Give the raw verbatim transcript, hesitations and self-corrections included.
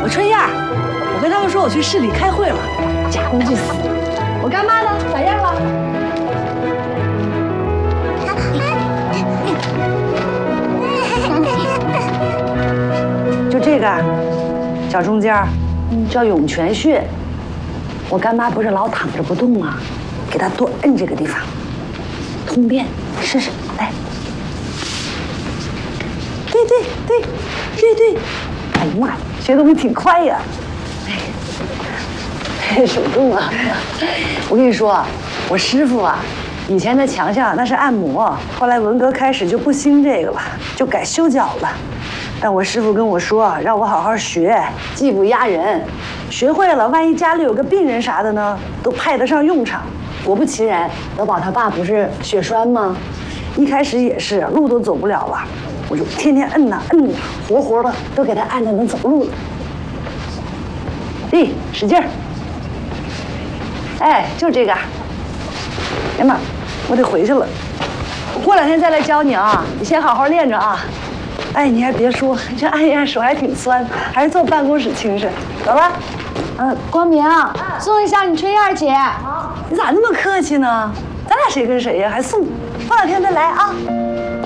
我春燕，我跟他们说我去市里开会了，假公济私。我干妈呢？咋样了？就这个，脚中间叫涌泉穴。我干妈不是老躺着不动吗？给她多摁这个地方，通便。试试，来。对对对，对对。哎呀妈，学东西挺快呀！哎，手重啊！我跟你说，我师傅啊，以前的强项那是按摩，后来文革开始就不兴这个了，就改修脚了。但我师傅跟我说，让我好好学，技不压人。学会了，万一家里有个病人啥的呢，都派得上用场。果不其然，德宝他爸不是血栓吗？一开始也是路都走不了了，我就天天摁呐摁呐，活活的都给他按的能走路了。咦，使劲儿！哎，就这个。哎呀妈，我得回去了，我过两天再来教你啊，你先好好练着啊。哎，你还别说，这按一按手还挺酸，还是坐办公室轻省。走了。 嗯，光明，送一下你春燕姐。 好，你咋那么客气呢？咱俩谁跟谁呀？还送，过两天再来啊。